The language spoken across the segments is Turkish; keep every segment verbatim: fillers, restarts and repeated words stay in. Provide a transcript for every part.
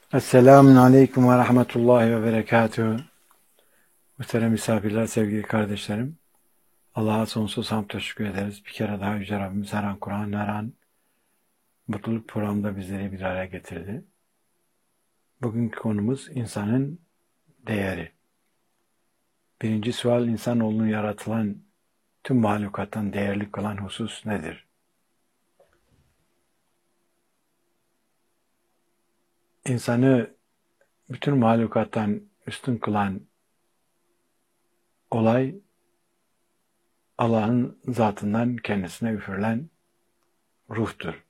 Esselamun Aleyküm ve Rahmetullahi ve Berekatühü. Muhterem misafirler, sevgili kardeşlerim. Allah'a sonsuz hamd teşekkür ederiz. Bir kere daha Yüce Rabbimiz her an Kur'an, her an mutluluk programında bizleri bir araya getirdi. Bugünkü konumuz insanın değeri. Birinci sual, insanoğlunun yaratılan tüm mahlukattan değerli kılan husus nedir? İnsanı bütün mahlukattan üstün kılan olay, Allah'ın zatından kendisine üfürülen ruhtur.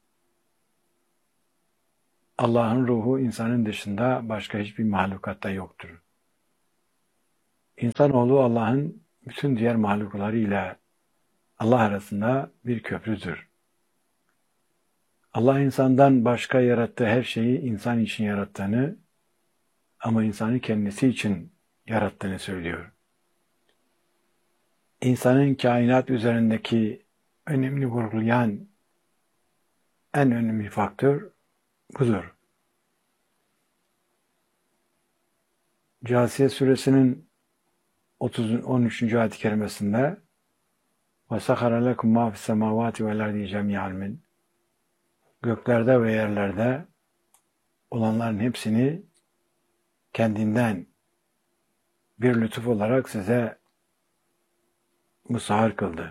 Allah'ın ruhu insanın dışında başka hiçbir mahlukatta yoktur. İnsanoğlu Allah'ın bütün diğer mahlukları ile Allah arasında bir köprüdür. Allah insandan başka yarattığı her şeyi insan için yarattığını ama insanı kendisi için yarattığını söylüyor. İnsanın kainat üzerindeki önemli vurgulayan en önemli faktör budur. Câsiye suresinin otuz on üçüncü ayet-i kerimesinde وَسَخَرَ لَكُمْ مَا فِي السَّمَاوَاتِ وَالْاَرْضِ جَمِيعًا مِنْ Göklerde ve yerlerde olanların hepsini kendinden bir lütuf olarak size musahhar kıldı.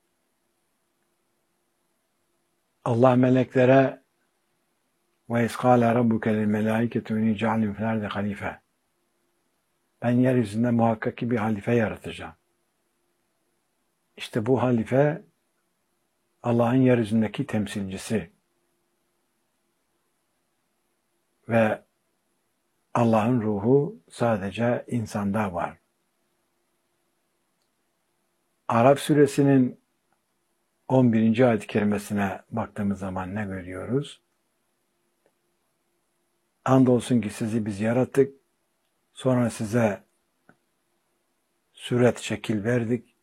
Allah meleklere وَاِذْ قَالَ رَبُّكَ لِلْمَلَائِكَةُ اِنِي جَعْلٍ فِي الْاَرْضِ خَلِيفَةً Ben yeryüzünde muhakkak ki bir halife yaratacağım. İşte bu halife Allah'ın yeryüzündeki temsilcisi ve Allah'ın ruhu sadece insanda var. Araf suresinin on birinci ayet-i kerimesine baktığımız zaman ne görüyoruz? Andolsun ki sizi biz yarattık, sonra size suret şekil verdik,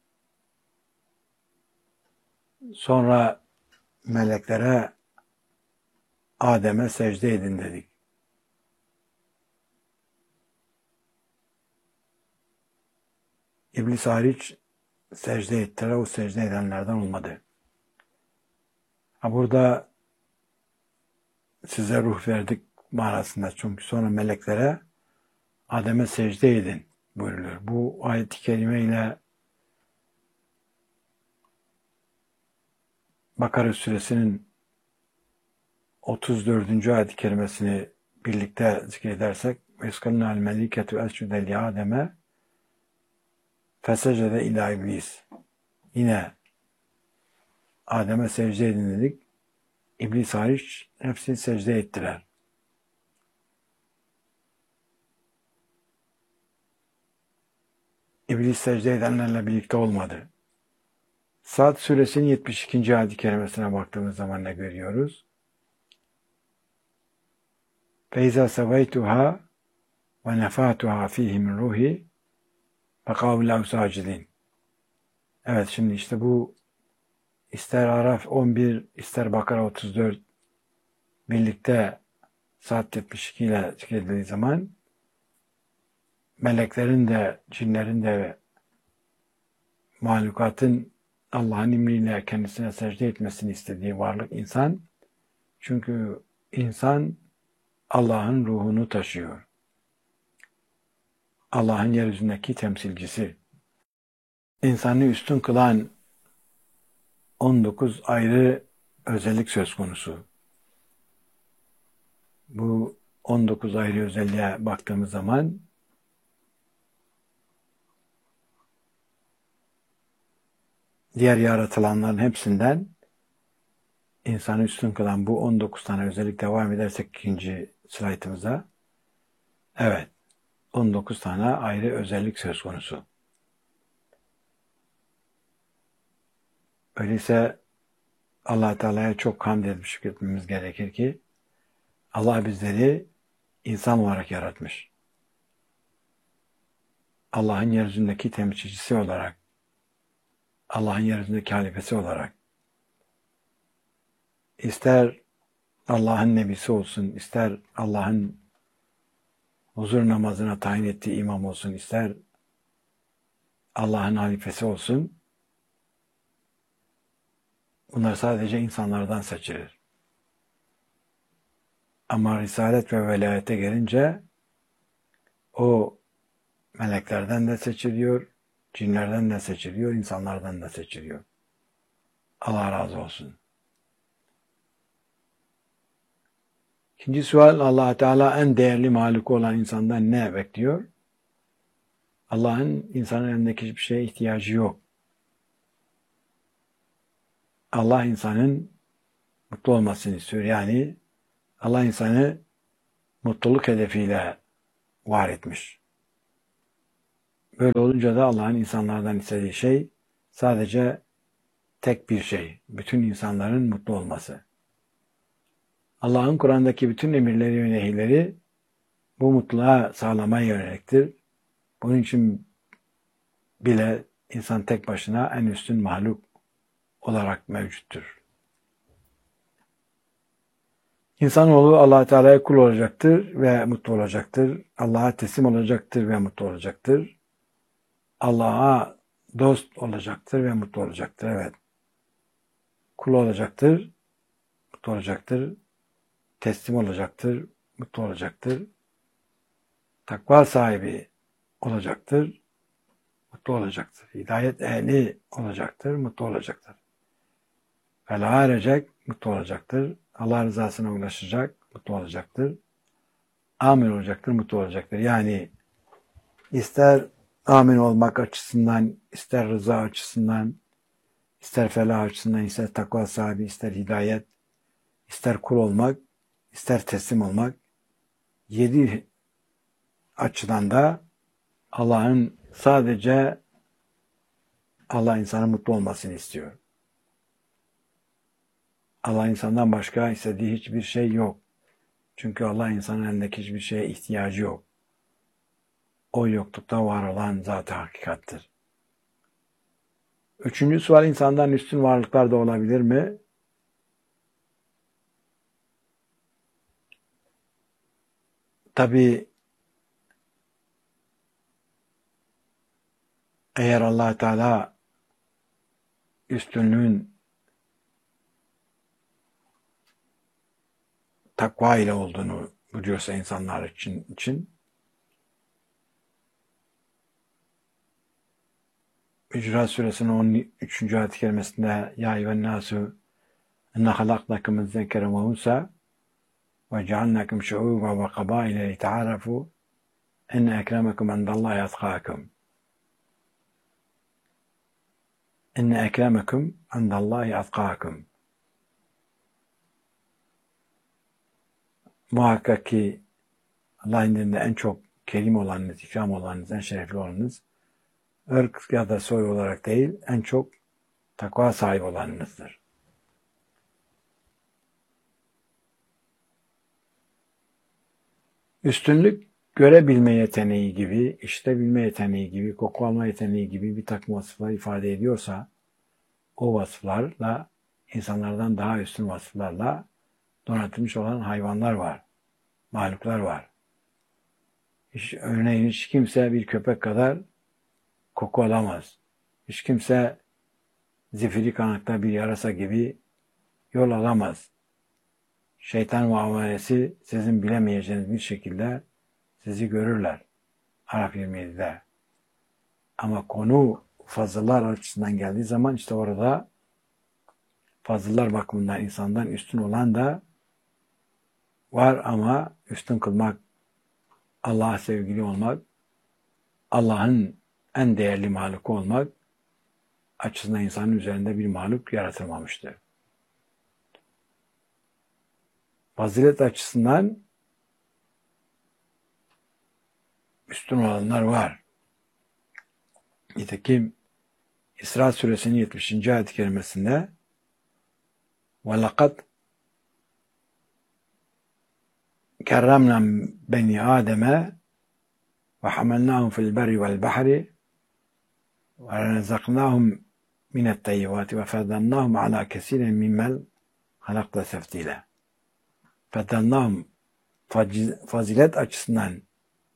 sonra meleklere Adem'e secde edin dedik. İblis hariç secde ettiler, o secde edenlerden olmadı. Ha burada size ruh verdik manasında, çünkü sonra meleklere Adem'e secde edin buyuruluyor. Bu ayet-i kerime ile Bakara suresinin otuz dördüncü ayet-i kerimesini birlikte zikredersek وَيَسْكَلْنَا الْمَلِكَةُ اَسْجُدَ لِآدَمَ فَسَجَدَ اِلَى iblis. Yine Adem'e secde edin dedik. İblis hariç hepsini secde ettiler. İblis secde edenlerle birlikte olmadı. Sad suresinin yetmiş ikinci ayet-i kerimesine baktığımız zaman ne görüyoruz? فَاِذَا سَوَيْتُهَا وَنَفَاتُهَا ف۪يهِ مِنْ رُوحِ فَقَوْ لَوْ سَاجِدِينَ Evet, şimdi işte bu ister Araf on bir, ister Bakara otuz dört birlikte Sad yetmiş iki ile zikredildiği zaman meleklerin de, cinlerin de ve mahlukatın Allah'ın emriyle kendisine secde etmesini istediği varlık insan. Çünkü insan Allah'ın ruhunu taşıyor. Allah'ın yeryüzündeki temsilcisi. İnsanı üstün kılan on dokuz ayrı özellik söz konusu. Bu on dokuz ayrı özelliğe baktığımız zaman diğer yaratılanların hepsinden insanı üstün kılan bu on dokuz tane özellik devam edersek ikinci slaytımıza, evet, on dokuz tane ayrı özellik söz konusu. Öyleyse Allah Teala'ya çok hamd edip şükretmemiz gerekir ki Allah bizleri insan olarak yaratmış. Allah'ın yeryüzündeki temsilcisi olarak, Allah'ın yeryüzündeki halifesi olarak, ister Allah'ın nebisi olsun, ister Allah'ın huzur namazına tayin ettiği imam olsun, ister Allah'ın halifesi olsun, bunlar sadece insanlardan seçilir. Ama risalet ve velayete gelince o meleklerden de seçiliyor, cinlerden de seçiliyor, insanlardan da seçiliyor. Allah razı olsun. İkinci sual, Allah Teala en değerli mahluku olan insandan ne bekliyor? Allah'ın insanın elindeki hiçbir şeye ihtiyacı yok. Allah insanın mutlu olmasını istiyor. Yani Allah insanı mutluluk hedefiyle var etmiş. Böyle olunca da Allah'ın insanlardan istediği şey sadece tek bir şey. Bütün insanların mutlu olması. Allah'ın Kur'an'daki bütün emirleri ve nehirleri bu mutluluğa sağlamaya yöneliktir. Bunun için bile insan tek başına en üstün mahluk olarak mevcuttur. İnsanoğlu Allah Teala'ya kul olacaktır ve mutlu olacaktır. Allah'a teslim olacaktır ve mutlu olacaktır. Allah'a dost olacaktır ve mutlu olacaktır. Evet. Kul olacaktır, mutlu olacaktır. Teslim olacaktır, mutlu olacaktır. Takva sahibi olacaktır, mutlu olacaktır. Hidayet ehli olacaktır, mutlu olacaktır. Felaha erecek, mutlu olacaktır. Allah rızasına ulaşacak, mutlu olacaktır. Amin olacaktır, mutlu olacaktır. Yani ister amin olmak açısından, ister rıza açısından, ister felah açısından, ister takva sahibi, ister hidayet, ister kul olmak, ister teslim olmak, yedi açıdan da Allah'ın sadece Allah insanın mutlu olmasını istiyor. Allah insandan başka istediği hiçbir şey yok. Çünkü Allah insanın elindeki hiçbir şeye ihtiyacı yok. O yoklukta var olan zat-ı hakikattır. Üçüncü sual, insandan üstün varlıklar da olabilir mi? Tabi eğer Allah Teala üstünlüğün takva ile olduğunu biliyorsa insanlar için, için Hucurat Suresinin on üçüncü ayet-i kerimesinde Ya eyyühen nasu inne halaknakum min zekeren ve unsa ve cealnakum şuuben ve kabaile lita'arafu inne ekremekum indallahi atqakum. İnne ekremekum indallahi atqakum. Muhakkak ki Allah'ın indinde en çok kerim olanınız, ikram olanınız, en şerefli olanınız, ırk ya da soy olarak değil, en çok takva sahibi olanınızdır. Üstünlük görebilme yeteneği gibi, işitebilme yeteneği gibi, koku alma yeteneği gibi bir takım vasıflar ifade ediyorsa, o vasıflarla, insanlardan daha üstün vasıflarla donatılmış olan hayvanlar var, mahluklar var. Hiç, örneğin hiç kimse bir köpek kadar koku alamaz. Hiç kimse zifiri kanatlı bir yarasa gibi yol alamaz. Şeytan muamelesi sizin bilemeyeceğiniz bir şekilde sizi görürler. Araf yirmi yedide. Ama konu fazıllar açısından geldiği zaman işte orada fazıllar bakımından insandan üstün olan da var ama üstün kılmak, Allah'a sevgili olmak, Allah'ın en değerli mahluku olmak açısından insanın üzerinde bir mahluk yaratılmamıştır. Fazilet açısından üstün olanlar var. Nitekim İsra Suresinin yetmişinci ayet-i kerimesinde وَلَقَدْ كَرَّمْنَا بَنِي آدَمَ وَحَمَلْنَاهُمْ فِي الْبَرِّ وَالْبَحْرِ وَرَزَقْنَاهُمْ مِنَ الطَّيِّبَاتِ وَفَضَّلْنَاهُمْ عَلَى كَثِيرٍ مِمَّنْ خَلَقْنَا تَفْضِيلًا. Feddalnahum fazilet açısından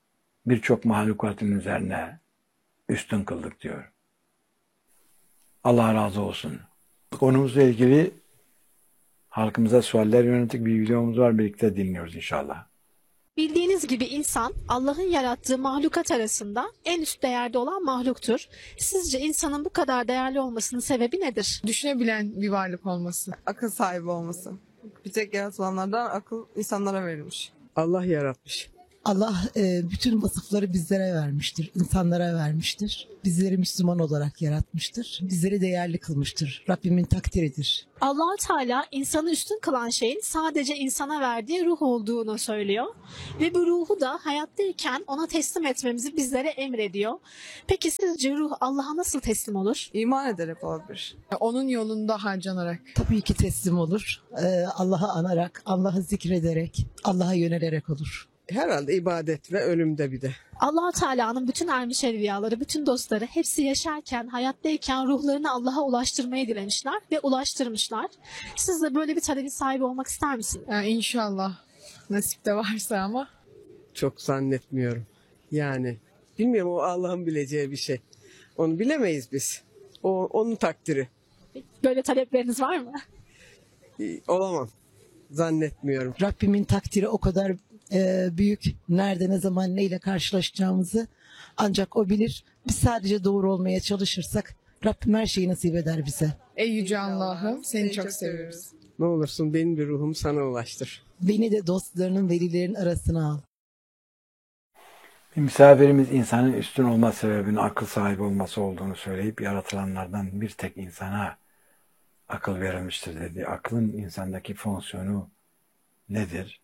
birçok mahlukatın üzerine üstün kıldık diyor. Allah razı olsun. Konumuzla ilgili halkımıza sualler yönelik bir videomuz var. Birlikte dinliyoruz inşallah. Bildiğiniz gibi insan Allah'ın yarattığı mahlukat arasında en üst değerde olan mahluktur. Sizce insanın bu kadar değerli olmasının sebebi nedir? Düşünebilen bir varlık olması. Akıl sahibi olması. Bir tek yaratılanlardan akıl insanlara verilmiş. Allah yaratmış. Allah e, bütün vasıfları bizlere vermiştir, insanlara vermiştir. Bizleri Müslüman olarak yaratmıştır. Bizleri değerli kılmıştır. Rabbimin takdiridir. Allah Teala insanı üstün kılan şeyin sadece insana verdiği ruh olduğunu söylüyor. Ve bu ruhu da hayattayken ona teslim etmemizi bizlere emrediyor. Peki sizce ruh Allah'a nasıl teslim olur? İman ederek olabilir. Onun yolunda harcanarak. Tabii ki teslim olur. E, Allah'ı anarak, Allah'ı zikrederek, Allah'a yönelerek olur. Herhalde ibadet ve ölümde bir de. Allah Teala'nın bütün ermiş evliyaları, bütün dostları hepsi yaşarken, hayattayken ruhlarını Allah'a ulaştırmayı dilemişler ve ulaştırmışlar. Siz de böyle bir talebin sahibi olmak ister misiniz? Yani inşallah nasip de varsa ama. Çok zannetmiyorum. Yani bilmiyorum, o Allah'ın bileceği bir şey. Onu bilemeyiz biz. O onun takdiri. Böyle talepleriniz var mı? Ee, Olamam. Zannetmiyorum. Rabbimin takdiri o kadar e, büyük. Nerede, ne zaman, neyle karşılaşacağımızı ancak o bilir. Biz sadece doğru olmaya çalışırsak Rabbim her şeyi nasip eder bize. Ey yüce Allah'ım seni çok seviyoruz. Ne olursun benim bir ruhumu sana ulaştır. Beni de dostlarının, velilerin arasına al. Bir misafirimiz insanın üstün olma sebebinin akıl sahibi olması olduğunu söyleyip yaratılanlardan bir tek insana akıl verilmiştir dedi. Aklın insandaki fonksiyonu nedir?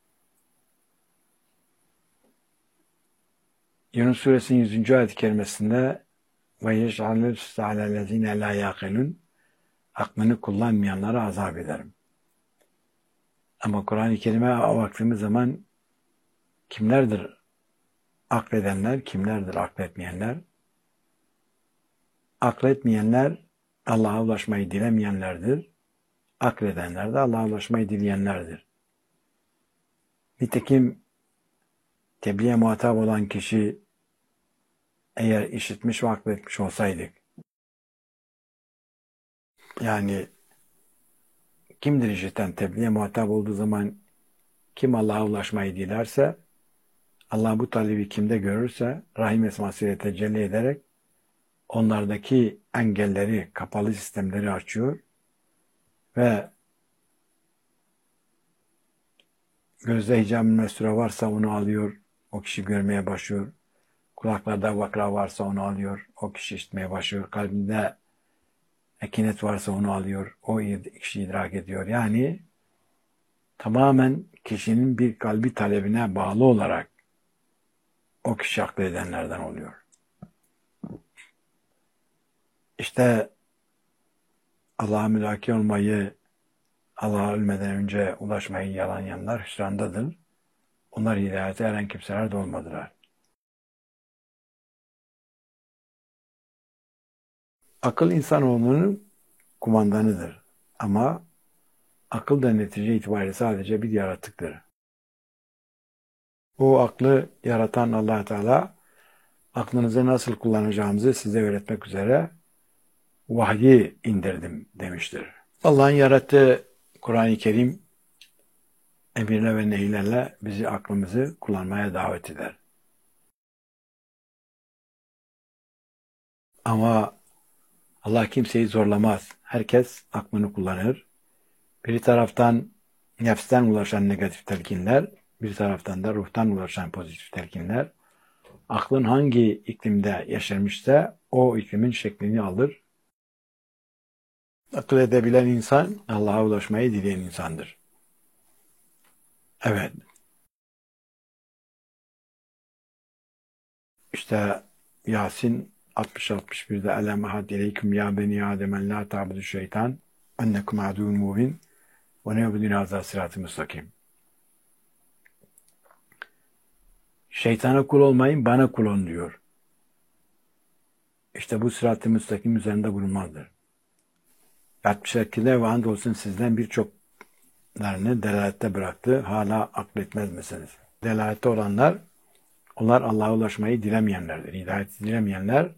Yunus Suresinin yüzüncü ayet-i kerimesinde ve yeş'alül alellezine la yaqilun, aklını kullanmayanlara azap ederim. Ama Kur'an-ı Kerim'e baktığımız zaman kimlerdir akledenler, kimlerdir akletmeyenler? Akletmeyenler Allah'a ulaşmayı dilemeyenlerdir. Akledenler de Allah'a ulaşmayı dileyenlerdir. Nitekim tebliğe muhatap olan kişi eğer işitmiş ve akletmiş olsaydık, yani kimdir işiten? Tebliğe muhatap olduğu zaman kim Allah'a ulaşmayı dilerse, Allah bu talebi kimde görürse Rahim esmasıyla tecelli ederek onlardaki engelleri, kapalı sistemleri açıyor ve gözde hicab-ı mesure varsa onu alıyor, o kişi görmeye başlıyor. Kulaklarda vakra varsa onu alıyor, o kişi işitmeye başlıyor. Kalbinde ekinet varsa onu alıyor, o kişi idrak ediyor. Yani tamamen kişinin bir kalbi talebine bağlı olarak o kişi akledenlerden oluyor. İşte Allah'a mülaki olmayı, Allah'a ölmeden önce ulaşmayı yalanlayanlar hüsrandadır. Onlar hidayete eren kimseler de olmadılar. Akıl insanoğlunun kumandanıdır. Ama akıl da netice itibariyle sadece bir yaratıktır. O aklı yaratan Allah Teala aklınızı nasıl kullanacağınızı size öğretmek üzere vahyi indirdim demiştir. Allah'ın yarattığı Kur'an-ı Kerim emirle ve nehirlerle bizi aklımızı kullanmaya davet eder. Ama Allah kimseyi zorlamaz. Herkes aklını kullanır. Bir taraftan nefsten ulaşan negatif telkinler, bir taraftan da ruhtan ulaşan pozitif telkinler, aklın hangi iklimde yaşamışsa o iklimin şeklini alır. Akıl edebilen insan Allah'a ulaşmayı dileyen insandır. Evet. İşte Yasin altmış altmış birde Elem ahad ileyküm ya beni Adem la ta'budu şeytan ennekum aduvun mubin ve ne yubudun hazâ sırat-ı müstakim. Şeytana kul olmayın, bana kul olun diyor. İşte bu sırat-ı müstakim üzerinde bulunmalıdır. yetmiş sekizde ve andolsun sizden birçoklarını delalette bıraktı. Hala akletmez misiniz? Delalette olanlar Onlar Allah'a ulaşmayı dilemeyenlerdir. Hidayeti dilemeyenler,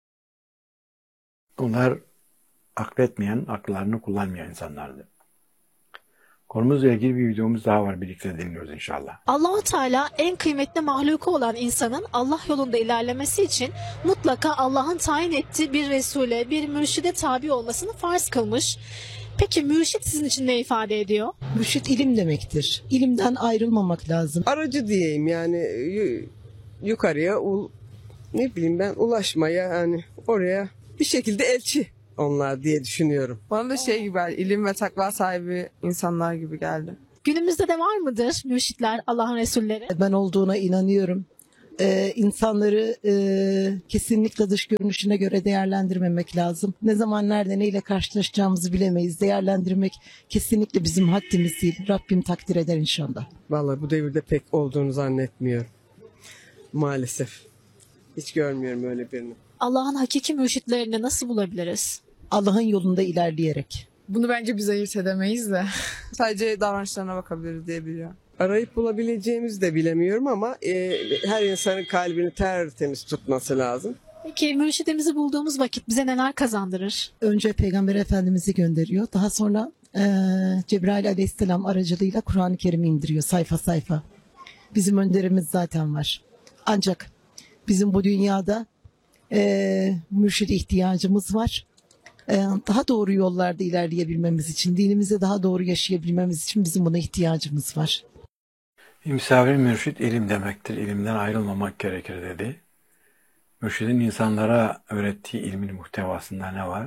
onlar akletmeyen, akıllarını kullanmayan insanlardır. Konumuzla ilgili bir videomuz daha var. Birlikte dinliyoruz inşallah. Allah-u Teala en kıymetli mahluku olan insanın Allah yolunda ilerlemesi için mutlaka Allah'ın tayin ettiği bir Resul'e, bir mürşide tabi olmasını farz kılmış. Peki mürşit sizin için ne ifade ediyor? Mürşit ilim demektir. İlimden ayrılmamak lazım. Aracı diyeyim yani yu- yukarıya ul- ne bileyim ben ulaşmaya yani oraya bir şekilde elçi onlar diye düşünüyorum. Bana da şey gibi geldi, ilim ve takva sahibi insanlar gibi geldi. Günümüzde de var mıdır mürşitler, Allah'ın Resulleri? Ben olduğuna inanıyorum. Ee, insanları e, kesinlikle dış görünüşüne göre değerlendirmemek lazım. Ne zaman nerede neyle karşılaşacağımızı bilemeyiz. Değerlendirmek kesinlikle bizim haddimiz değil. Rabbim takdir eder inşallah. Vallahi bu devirde pek olduğunu zannetmiyorum. Maalesef. Hiç görmüyorum öyle birini. Allah'ın hakiki mürşitlerini nasıl bulabiliriz? Allah'ın yolunda ilerleyerek. Bunu bence biz ayırt edemeyiz de. Sadece davranışlarına bakabiliriz diye biliyorum. Arayıp bulabileceğimizi de bilemiyorum ama e, her insanın kalbini tertemiz tutması lazım. Peki mürşidimizi bulduğumuz vakit bize neler kazandırır? Önce Peygamber Efendimiz'i gönderiyor. Daha sonra e, Cebrail Aleyhisselam aracılığıyla Kur'an-ı Kerim'i indiriyor sayfa sayfa. Bizim önderimiz zaten var. Ancak bizim bu dünyada e, mürşide ihtiyacımız var. E, daha doğru yollarda ilerleyebilmemiz için, dinimizi daha doğru yaşayabilmemiz için bizim buna ihtiyacımız var. Misafir mürşit ilim demektir. İlimden ayrılmamak gerekir dedi. Mürşidin insanlara öğrettiği ilmin muhtevasında ne var?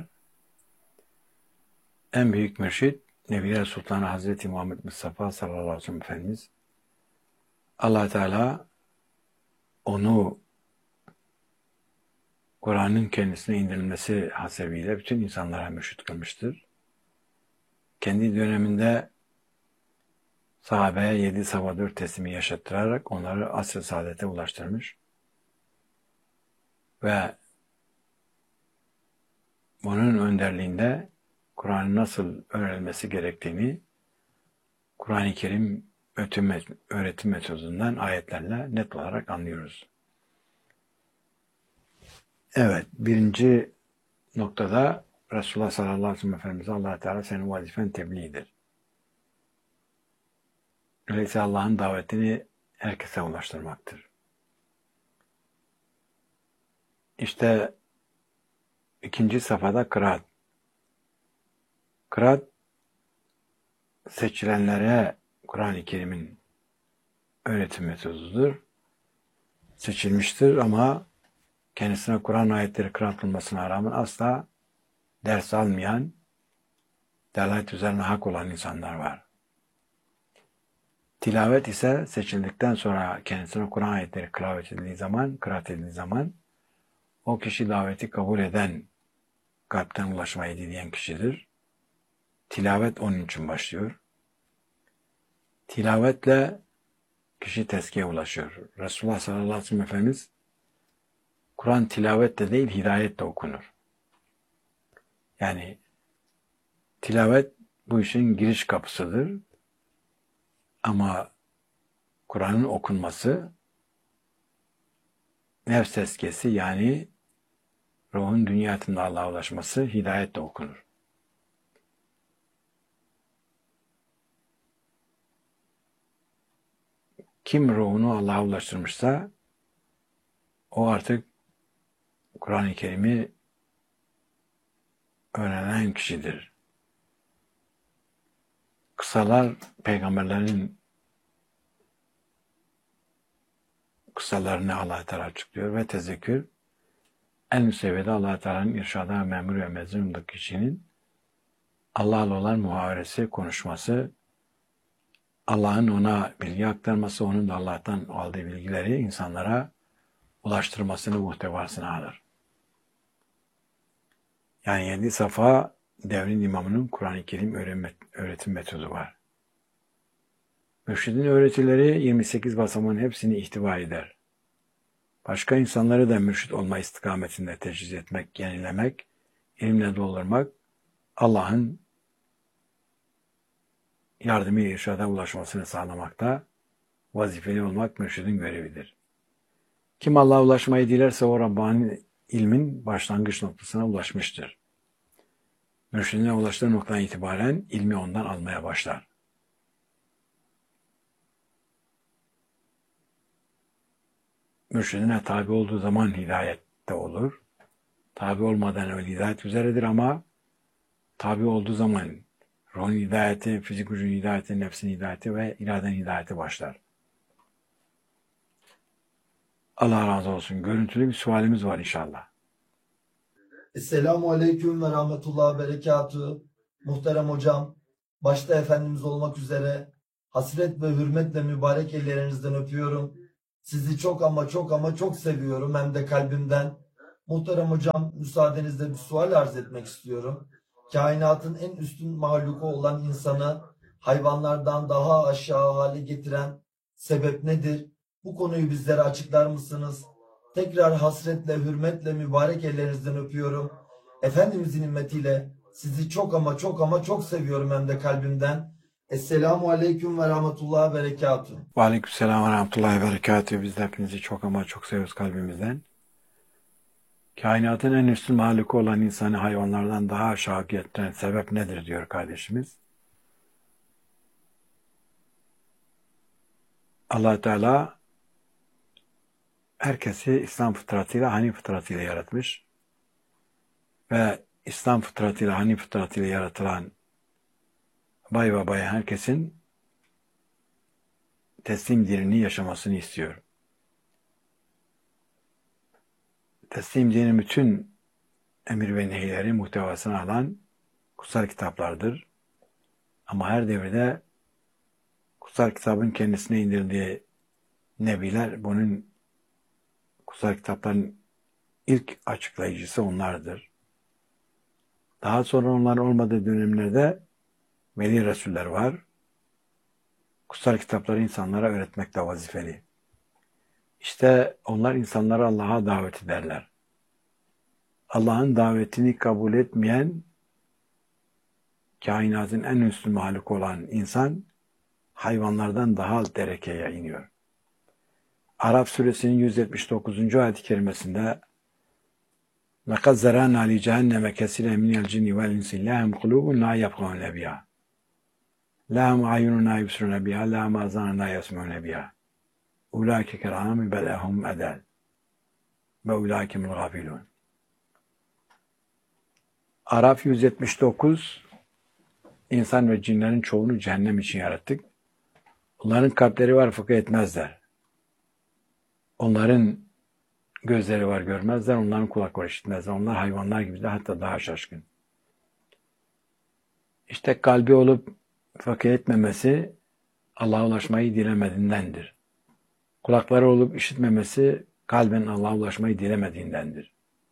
En büyük mürşit Nebiler Sultanı Hazreti Muhammed Mustafa sallallahu aleyhi ve sellem Efendimiz. Allah Teala onu Kur'an'ın kendisine indirilmesi hasebiyle bütün insanlara mürşit kılmıştır. Kendi döneminde sahabeye yedi sabah dört teslimi yaşattırarak onları asr-ı saadete ulaştırmış. Ve bunun önderliğinde Kur'an'ın nasıl öğrenilmesi gerektiğini Kur'an-ı Kerim öğretim metodundan ayetlerle net olarak anlıyoruz. Evet, birinci noktada Resulullah sallallahu aleyhi ve sellem Efendimiz'e Allah Teala senin vazifen tebliğidir. Öyleyse Allah'ın davetini herkese ulaştırmaktır. İşte ikinci safhada kıraat. Kıraat seçilenlere Kur'an-ı Kerim'in öğretim metodudur. Seçilmiştir ama kendisine Kur'an ayetleri kıraat kılmasına rağmen asla ders almayan, delalet üzerine hak olan insanlar var. Tilavet ise seçildikten sonra kendisine Kur'an ayetleri kıraat edildiği zaman, kıraat edildiği zaman o kişi daveti kabul eden, kalpten ulaşmayı dileyen kişidir. Tilavet onun için başlıyor. Tilavetle kişi tezkiye ulaşıyor. Resulullah sallallahu aleyhi ve sellem Efendimiz Kur'an tilavetle değil hidayetle okunur. Yani tilavet bu işin giriş kapısıdır. Ama Kur'an'ın okunması nefs tezkiyesi yani ruhun dünyasında Allah'a ulaşması hidayetle okunur. Kim ruhunu Allah'a ulaştırmışsa o artık Kur'an-ı Kerim'i öğrenen kişidir. Kısalar peygamberlerin kısalarını Allah Teala açıklıyor ve tezekkür en üst seviyede Allah Teala'nın irşada memur ve mezunundaki kişinin Allah'la olan muhaveresi, konuşması, Allah'ın ona bilgi aktarması, onun da Allah'tan aldığı bilgileri insanlara ulaştırmasını muhtevasına alır. Yani yedi safa devrin imamının Kur'an-ı Kerim öğretim metodu var. Mürşidin öğretileri yirmi sekiz basamağın hepsini ihtiva eder. Başka insanları da mürşid olma istikametinde teşhis etmek, yenilemek, ilimle doldurmak, Allah'ın yardımı irşada ulaşmasını sağlamakta vazifeli olmak mürşidin görevidir. Kim Allah'a ulaşmayı dilerse o Rabbani ilmin başlangıç noktasına ulaşmıştır. Mürşidine ulaştığı noktadan itibaren ilmi ondan almaya başlar. Mürşidine tabi olduğu zaman hidayette olur. Tabi olmadan öyle hidayet üzeredir ama tabi olduğu zaman ruhun hidayeti, fizik gücün hidayeti, nefsin hidayeti ve iraden hidayeti başlar. Allah razı olsun. Görüntülü bir sualimiz var inşallah. Esselamu Aleyküm ve Rahmetullah ve Berekatuhu. Muhterem hocam, başta Efendimiz olmak üzere hasret ve hürmetle mübarek ellerinizden öpüyorum. Sizi çok ama çok ama çok seviyorum, hem de kalbimden. Muhterem hocam, müsaadenizle bir sual arz etmek istiyorum. Kainatın en üstün mahluku olan insanı hayvanlardan daha aşağı hale getiren sebep nedir? Bu konuyu bizlere açıklar mısınız? Tekrar hasretle, hürmetle mübarek ellerinizden öpüyorum. Efendimizin himmetiyle sizi çok ama çok ama çok seviyorum, hem de kalbimden. Esselamu Aleyküm ve Rahmetullah ve Berekatuhu. Ve aleykümselam ve rahmetullahi ve berekatuhu. Biz de hepinizi çok ama çok seviyoruz kalbimizden. Kainatın en üstün mahluku olan insanı hayvanlardan daha aşağı getiren sebep nedir diyor kardeşimiz. Allah Teala herkesi İslam fıtratıyla, Hanif fıtratıyla yaratmış. Ve İslam fıtratıyla, Hanif fıtratıyla yaratılan bay ve bayan herkesin teslim dinini yaşamasını istiyor. Teslim dinin bütün emir ve nehirleri muhtevasını alan kutsal kitaplardır. Ama her devirde kutsal kitabın kendisine indirdiği nebiler, bunun kutsal kitapların ilk açıklayıcısı onlardır. Daha sonra onlar olmadığı dönemlerde veli resuller var. Kutsal kitapları insanlara öğretmekle vazifeli. İşte onlar insanları Allah'a davet ederler. Allah'ın davetini kabul etmeyen, kainatın en üstün mahluk olan insan, hayvanlardan daha alt derekeye iniyor. Araf suresinin yüz yetmiş dokuzuncu ayet-i kerimesinde وَقَدْ زَرَانَا لِجَهَنَّمَ كَثِيرًا مِنَ الْجِنِّ وَالْإِنسِ لَهُمْ قُلُوبٌ لَا يَفْقَهُونَ بِهَا لَهُمْ أَعْيُنٌ لَا يُبْصِرُونَ بِهَا لَهُمْ آذَانٌ لَا يَسْمَعُونَ بِهَا اُولَٰئِكَ كَالْأَنْعَامِ بَلْ هُمْ أَضَلُّ وَاُولَٰئِكَ هُمُ الْغَافِلُونَ. Araf yüz yetmiş dokuz, insan ve cinlerin çoğunu cehennem için yarattık. Onların kalpleri var fakat etmezler. Onların gözleri var görmezler, onların kulakları işitmezler. Onlar hayvanlar gibi de, hatta daha şaşkın. İşte kalbi olup fakir etmemesi Allah'a ulaşmayı dilemediğindendir. Kulakları olup işitmemesi kalben Allah'a ulaşmayı dilemediğindendir.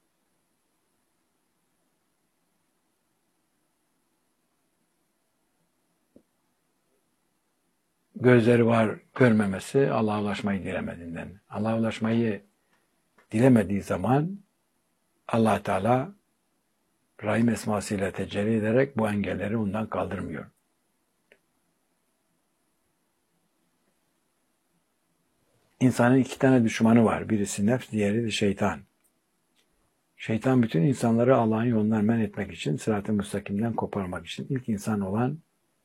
Gözleri var görmemesi Allah'a ulaşmayı dilemediğinden. Allah'a ulaşmayı dilemediği zaman Allah Teala Rahim esmasıyla tecelli ederek bu engelleri ondan kaldırmıyor. İnsanın iki tane düşmanı var. Birisi nefs, diğeri de şeytan. Şeytan bütün insanları Allah'ın yolundan men etmek için, sırat-ı müstakimden koparmak için ilk insan olan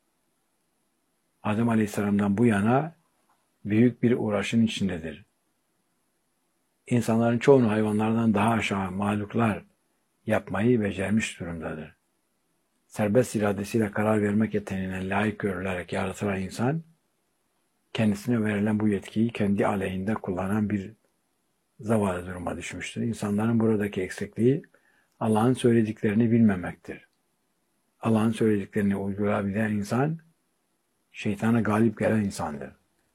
Adem Aleyhisselam'dan bu yana büyük bir uğraşın içindedir. İnsanların çoğunu hayvanlardan daha aşağı mahluklar yapmayı becermiş durumdadır. Serbest iradesiyle karar vermek yeteneğine layık görülerek yaratılan insan, kendisine verilen bu yetkiyi kendi aleyhinde kullanan bir zavallı duruma düşmüştür. İnsanların buradaki eksikliği Allah'ın söylediklerini bilmemektir. Allah'ın söylediklerini uygulayabilen insan, şeytana galip gelen insandır.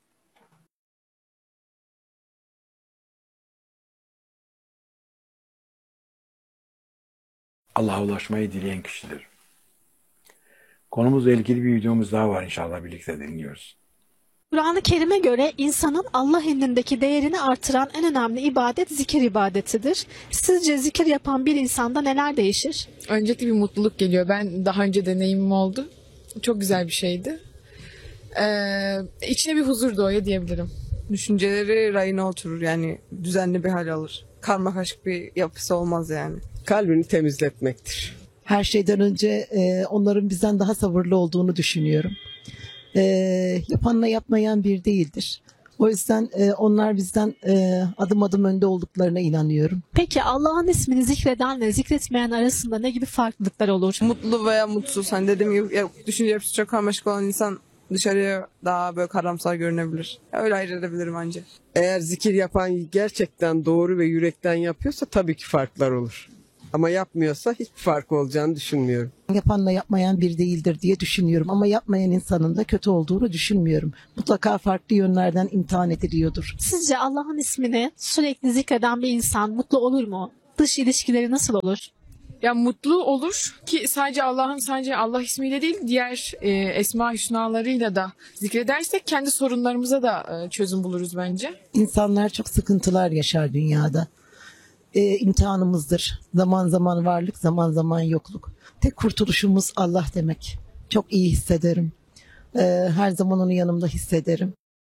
Allah'a ulaşmayı dileyen kişidir. Konumuzla ilgili bir videomuz daha var, inşallah birlikte dinliyoruz. Kur'an-ı Kerim'e göre insanın Allah indindeki değerini artıran en önemli ibadet zikir ibadetidir. Sizce zikir yapan bir insanda neler değişir? Öncelikle bir mutluluk geliyor. Ben daha önce deneyimim oldu. Çok güzel bir şeydi. Ee, içine bir huzur doğuyor diyebilirim. Düşünceleri rayına oturur, yani düzenli bir hal alır. Karmakarışık bir yapısı olmaz yani. Kalbini temizletmektir. Her şeyden önce e, onların bizden daha sabırlı olduğunu düşünüyorum. E, yapanla yapmayan bir değildir. O yüzden e, onlar bizden e, adım adım önde olduklarına inanıyorum. Peki Allah'ın ismini zikredenle zikretmeyen arasında ne gibi farklılıklar olur? Mutlu veya mutsuz, hani dediğim gibi ya, düşünce yapısı çok karmaşık olan insan dışarıya daha böyle karamsar görünebilir. Öyle ayırt edebilirim anca. Eğer zikir yapan gerçekten doğru ve yürekten yapıyorsa tabii ki farklar olur. Ama yapmıyorsa hiçbir fark olacağını düşünmüyorum. Yapanla yapmayan bir değildir diye düşünüyorum. Ama yapmayan insanın da kötü olduğunu düşünmüyorum. Mutlaka farklı yönlerden imtihan ediliyordur. Sizce Allah'ın ismini sürekli zikreden bir insan mutlu olur mu? Dış ilişkileri nasıl olur? Ya mutlu olur ki sadece Allah'ın sadece Allah ismiyle değil diğer e, esma hüsnalarıyla da zikredersek kendi sorunlarımıza da e, çözüm buluruz bence. İnsanlar çok sıkıntılar yaşar dünyada. Ee, imtihanımızdır. Zaman zaman varlık, zaman zaman yokluk. Tek kurtuluşumuz Allah demek. Çok iyi hissederim. Ee, her zaman onu yanımda hissederim.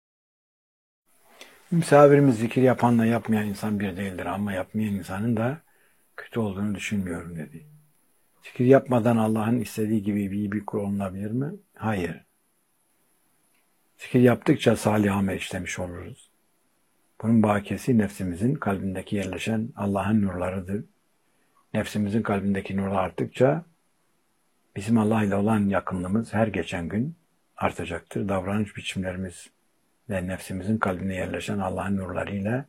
Misafirimiz zikir yapanla yapmayan insan bir değildir ama yapmayan insanın da kötü olduğunu düşünmüyorum dedi. Zikir yapmadan Allah'ın istediği gibi bir iyi bir kul olunabilir mi? Hayır. Zikir yaptıkça salih amel işlemiş oluruz. Bunun bakiyesi nefsimizin kalbindeki yerleşen Allah'ın nurlarıdır. Nefsimizin kalbindeki nurlar arttıkça bizim Allah ile olan yakınlığımız her geçen gün artacaktır. Davranış biçimlerimiz ve nefsimizin kalbine yerleşen Allah'ın nurlarıyla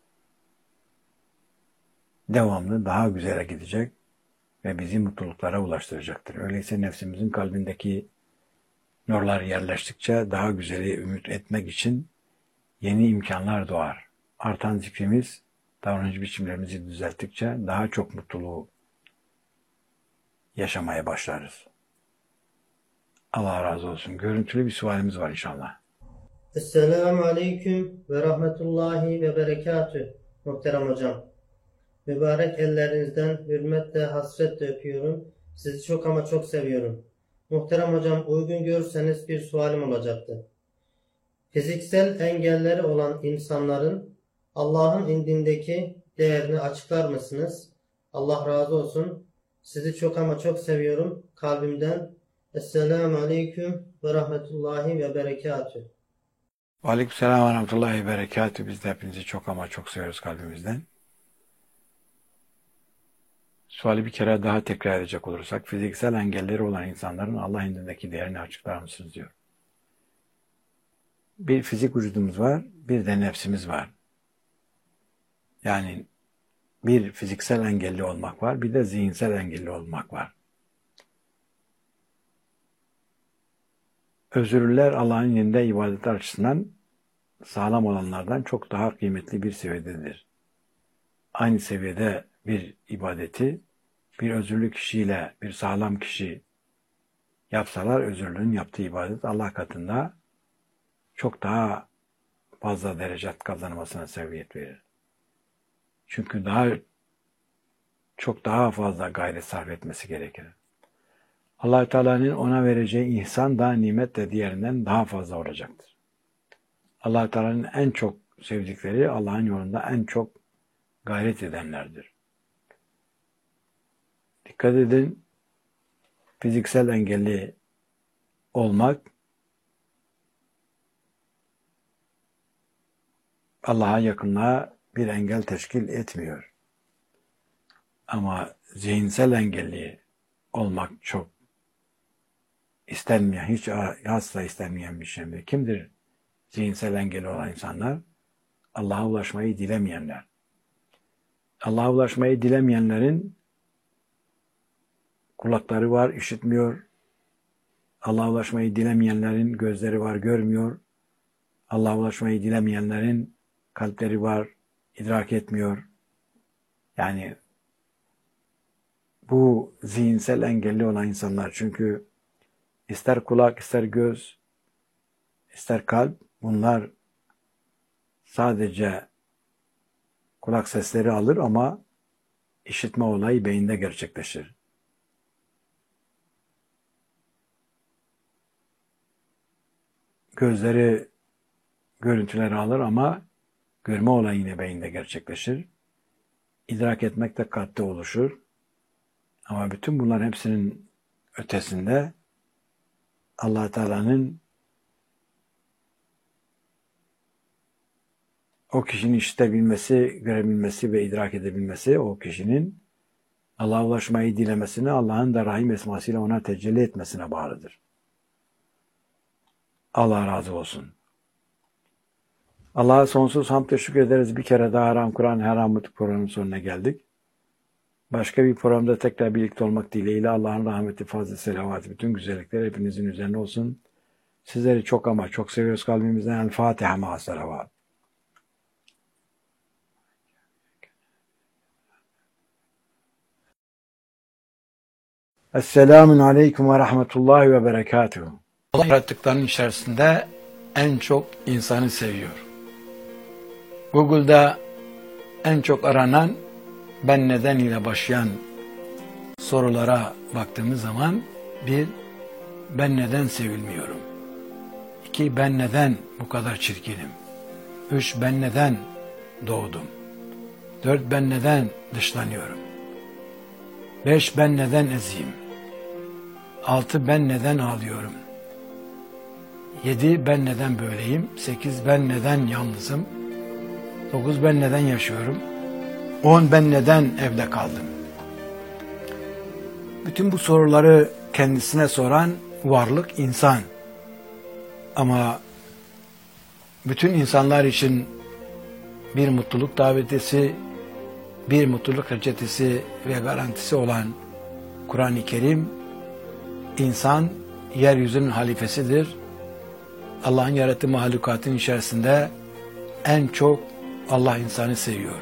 devamlı daha güzele gidecek ve bizi mutluluklara ulaştıracaktır. Öyleyse nefsimizin kalbindeki nurlar yerleştikçe daha güzeli ümit etmek için yeni imkanlar doğar. Artan zikrimiz, davranış biçimlerimizi düzelttikçe daha çok mutluluğu yaşamaya başlarız. Allah razı olsun. Görüntülü bir sualimiz var inşallah. Esselamu Aleyküm ve Rahmetullahi ve Berekatü. Muhterem hocam. Mübarek ellerinizden hürmetle, hasretle öpüyorum. Sizi çok ama çok seviyorum. Muhterem hocam, uygun görürseniz bir sualim olacaktı. Fiziksel engelleri olan insanların Allah'ın indindeki değerini açıklar mısınız? Allah razı olsun. Sizi çok ama çok seviyorum. Kalbimden. Esselamu Aleyküm ve Rahmetullahi ve Berekatü. Aleykümselam ve rahmetullahi ve berekatü. Biz de hepinizi çok ama çok seviyoruz kalbimizden. Suali bir kere daha tekrar edecek olursak, fiziksel engelleri olan insanların Allah indindeki değerini açıklar mısınız diyor. Bir fizik vücudumuz var, bir de nefsimiz var. Yani bir fiziksel engelli olmak var, bir de zihinsel engelli olmak var. Özürlüler Allah'ın indinde ibadet açısından sağlam olanlardan çok daha kıymetli bir seviyededir. Aynı seviyede bir ibadeti bir özürlü kişiyle bir sağlam kişi yapsalar özürlünün yaptığı ibadet Allah katında çok daha fazla derecat kazanmasına sebebiyet verir. Çünkü daha çok daha fazla gayret sarf etmesi gerekir. Allah Teala'nın ona vereceği ihsan da nimet de diğerinden daha fazla olacaktır. Allah Teala'nın en çok sevdikleri Allah'ın yolunda en çok gayret edenlerdir. Dikkat edin, fiziksel engelli olmak Allah'a yakınlığa bir engel teşkil etmiyor. Ama zihinsel engelli olmak çok istenmeyen, hiç asla istenmeyen bir şeydir. Kimdir zihinsel engelli olan insanlar? Allah'a ulaşmayı dilemeyenler. Allah'a ulaşmayı dilemeyenlerin kulakları var, işitmiyor. Allah'a ulaşmayı dilemeyenlerin gözleri var, görmüyor. Allah'a ulaşmayı dilemeyenlerin kalpleri var, idrak etmiyor. Yani bu zihinsel engelli olan insanlar, çünkü ister kulak, ister göz, ister kalp, bunlar sadece kulak sesleri alır ama işitme olayı beyinde gerçekleşir. Gözleri görüntüleri alır ama görme olayı yine beyinde gerçekleşir. İdrak etmek de kalpte oluşur. Ama bütün bunların hepsinin ötesinde Allah Teala'nın o kişinin işitebilmesi, görebilmesi ve idrak edebilmesi, o kişinin Allah'a ulaşmayı dilemesine, Allah'ın da Rahim esmasıyla ona tecelli etmesine bağlıdır. Allah razı olsun. Allah'a sonsuz hamd teşekkür ederiz. Bir kere daha Haram Kur'an Haram programının sonuna geldik. Başka bir programda tekrar birlikte olmak dileğiyle Allah'ın rahmeti, fazla selavatı, bütün güzellikler hepinizin üzerine olsun. Sizleri çok ama çok seviyoruz kalbimizden. El Fatiha ma'a selavat. Esselamun aleyküm ve rahmetullahi ve berekatuhu. Allah yarattıklarının içerisinde en çok insanı seviyor. Google'da en çok aranan ben neden ile başlayan sorulara baktığımız zaman bir, ben neden sevilmiyorum? İki, ben neden bu kadar çirkinim? Üç, ben neden doğdum? Dört, ben neden dışlanıyorum? Beş, ben neden eziyim? Altı, ben neden ağlıyorum? Yedi, ben neden böyleyim? Sekiz, ben neden yalnızım? Dokuz, ben neden yaşıyorum? On, ben neden evde kaldım? Bütün bu soruları kendisine soran varlık insan. Ama bütün insanlar için bir mutluluk davetisi, bir mutluluk reçetesi ve garantisi olan Kur'an-ı Kerim, insan yeryüzünün halifesidir. Allah'ın yarattığı mahlukatın içerisinde en çok Allah insanı seviyor.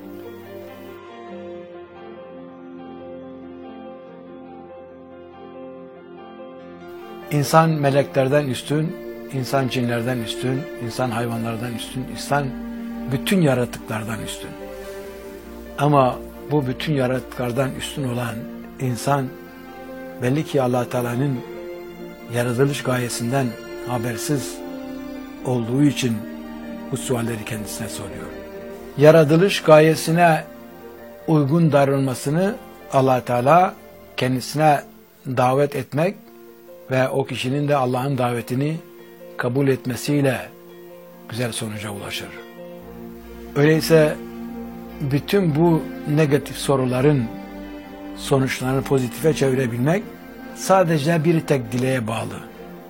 İnsan meleklerden üstün, insan cinlerden üstün, insan hayvanlardan üstün, insan bütün yaratıklardan üstün. Ama bu bütün yaratıklardan üstün olan insan belli ki Allah Teala'nın yaratılış gayesinden habersiz olduğu için bu sualleri kendisine soruyor. Yaratılış gayesine uygun davranmasını Allah Teala kendisine davet etmek ve o kişinin de Allah'ın davetini kabul etmesiyle güzel sonuca ulaşır. Öyleyse bütün bu negatif soruların sonuçlarını pozitife çevirebilmek sadece bir tek dileğe bağlı.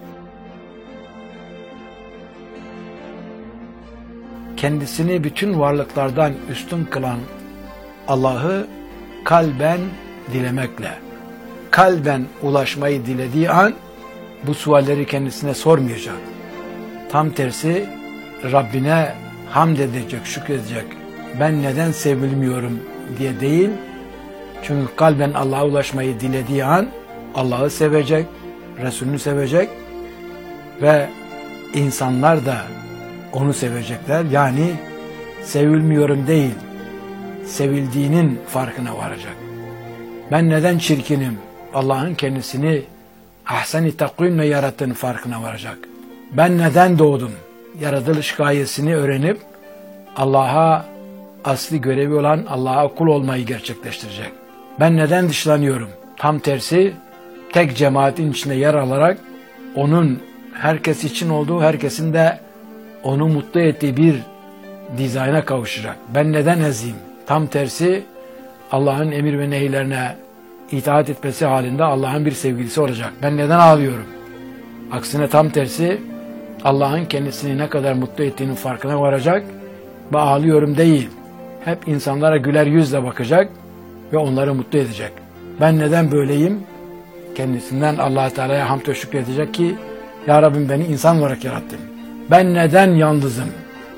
Kendisini bütün varlıklardan üstün kılan Allah'ı kalben dilemekle, kalben ulaşmayı dilediği an bu sualleri kendisine sormayacak. Tam tersi Rabbine hamd edecek, şükredecek. Ben neden sevilmiyorum diye değil. Çünkü kalben Allah'a ulaşmayı dilediği an Allah'ı sevecek, Resulünü sevecek ve insanlar da onu sevecekler. Yani sevilmiyorum değil, sevildiğinin farkına varacak. Ben neden çirkinim? Allah'ın kendisini ahsen-i takvimle yarattığının farkına varacak. Ben neden doğdum? Yaratılış gayesini öğrenip Allah'a asli görevi olan Allah'a kul olmayı gerçekleştirecek. Ben neden dışlanıyorum? Tam tersi tek cemaatin içinde yer alarak onun herkes için olduğu, herkesin de onu mutlu ettiği bir dizayna kavuşacak. Ben neden eziyim? Tam tersi Allah'ın emir ve nehirlerine itaat etmesi halinde Allah'ın bir sevgilisi olacak. Ben neden ağlıyorum? Aksine tam tersi Allah'ın kendisini ne kadar mutlu ettiğinin farkına varacak ve ağlıyorum değil. Hep insanlara güler yüzle bakacak ve onları mutlu edecek. Ben neden böyleyim? Kendisinden Allah Teala'ya hamd ve şükredecek ki Ya Rabbim beni insan olarak yarattın. Ben neden yalnızım?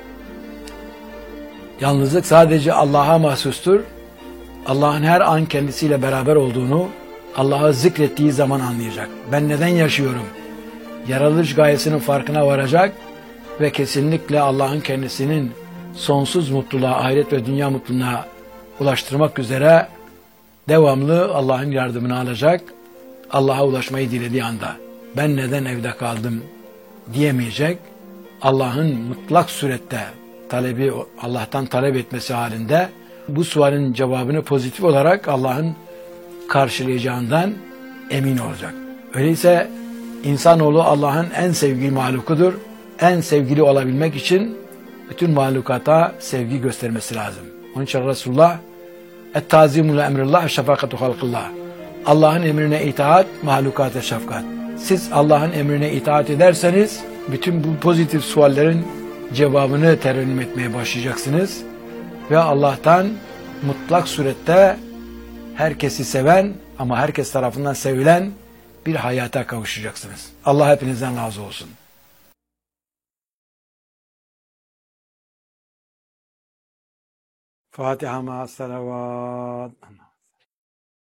Yalnızlık sadece Allah'a mahsustur. Allah'ın her an kendisiyle beraber olduğunu Allah'ı zikrettiği zaman anlayacak. Ben neden yaşıyorum? Yaratılış gayesinin farkına varacak ve kesinlikle Allah'ın kendisinin sonsuz mutluluğa, ahiret ve dünya mutluluğuna ulaştırmak üzere devamlı Allah'ın yardımını alacak. Allah'a ulaşmayı dilediği anda ben neden evde kaldım diyemeyecek. Allah'ın mutlak surette talebi, Allah'tan talep etmesi halinde bu sualin cevabını pozitif olarak Allah'ın karşılayacağından emin olacak. Öyleyse insanoğlu Allah'ın en sevgili mahlukudur. En sevgili olabilmek için bütün mahlukata sevgi göstermesi lazım. Onun için Resulullah et-tazimu li emrillah şefakatu halkillah. Allah'ın emrine itaat, mahlukata şefkat. Siz Allah'ın emrine itaat ederseniz bütün bu pozitif suallerin cevabını terennüm etmeye başlayacaksınız ve Allah'tan mutlak surette herkesi seven ama herkes tarafından sevilen bir hayata kavuşacaksınız. Allah hepinizden razı olsun. Fatiha ma salavat.